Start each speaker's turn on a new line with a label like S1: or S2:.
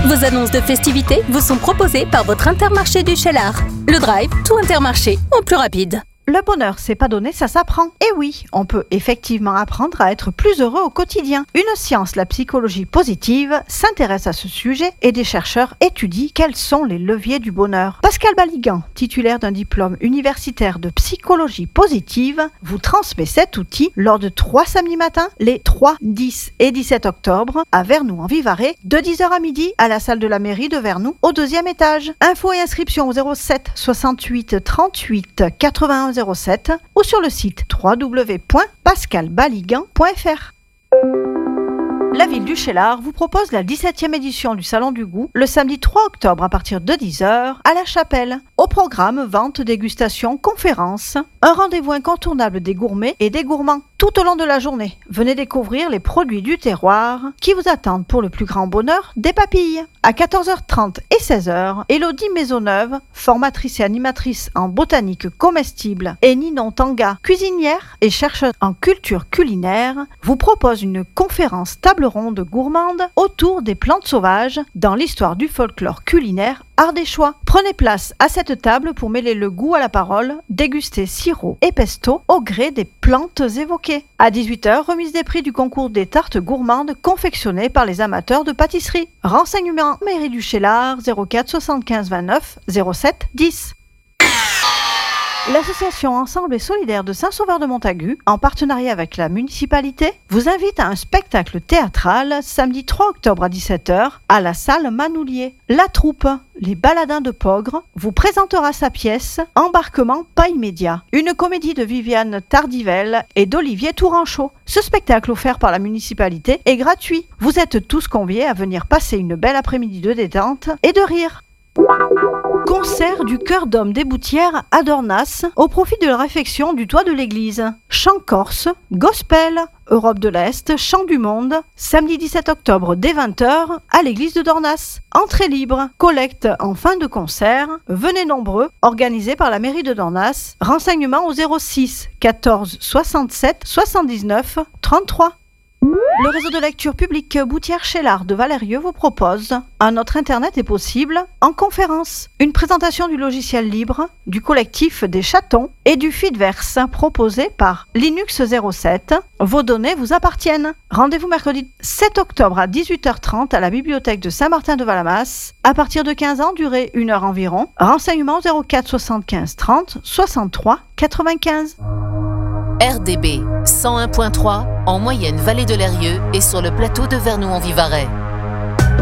S1: Vos annonces de festivités vous sont proposées par votre Intermarché du Cheylard. Le Drive, tout Intermarché, en plus rapide.
S2: Le bonheur, c'est pas donné, ça s'apprend. Et oui, on peut effectivement apprendre à être plus heureux au quotidien. Une science, la psychologie positive, s'intéresse à ce sujet et des chercheurs étudient quels sont les leviers du bonheur. Pascal Baligan, titulaire d'un diplôme universitaire de psychologie positive, vous transmet cet outil lors de 3 samedis matins, les 3, 10 et 17 octobre, à Vernoux en Vivarais, de 10h à midi, à la salle de la mairie de Vernoux, au 2e étage. Infos et inscriptions au 07 68 38 81 07 ou sur le site www.pascalbaligan.fr. La ville du Cheylard vous propose la 17e édition du Salon du Goût le samedi 3 octobre à partir de 10h à la Chapelle. Au programme, vente, dégustation, conférences, un rendez-vous incontournable des gourmets et des gourmands. Tout au long de la journée, venez découvrir les produits du terroir qui vous attendent pour le plus grand bonheur des papilles. À 14h30 et 16h, Élodie Maisonneuve, formatrice et animatrice en botanique comestible, et Ninon Tanga, cuisinière et chercheuse en culture culinaire, vous propose une conférence table ronde gourmande autour des plantes sauvages dans l'histoire du folklore culinaire ardéchois. Prenez place à cette table pour mêler le goût à la parole, déguster sirop et pesto au gré des plantes évoquées. À 18h, remise des prix du concours des tartes gourmandes confectionnées par les amateurs de pâtisserie. Renseignements mairie du Cheylard 04 75 29 07 10. L'association Ensemble et Solidaire de Saint-Sauveur-de-Montagu, en partenariat avec la municipalité, vous invite à un spectacle théâtral samedi 3 octobre à 17h à la salle Manoulier. La troupe, les Baladins de Pogre, vous présentera sa pièce « Embarquement pas immédiat », une comédie de Viviane Tardivelle et d'Olivier Touranchot. Ce spectacle offert par la municipalité est gratuit. Vous êtes tous conviés à venir passer une belle après-midi de détente et de rire. Concert du Chœur d'Homme des Boutières à Dornas au profit de la réfection du toit de l'église. Chant corse, gospel, Europe de l'Est, chant du monde, samedi 17 octobre dès 20h à l'église de Dornas. Entrée libre, collecte en fin de concert, venez nombreux, organisé par la mairie de Dornas. Renseignements au 06 14 67 79 33. Le réseau de lecture publique Boutière Cheylard de Valérieux vous propose un autre internet est possible en conférence. Une présentation du logiciel libre, du collectif des chatons et du Feedverse proposé par Linux 07. Vos données vous appartiennent. Rendez-vous mercredi 7 octobre à 18h30 à la bibliothèque de Saint-Martin-de-Valamas. À partir de 15 ans, durée 1 heure environ. Renseignements 04 75 30 63 95.
S3: RDB 101.3 en moyenne vallée de l'Eyrieux et sur le plateau de Vernoux en Vivarais.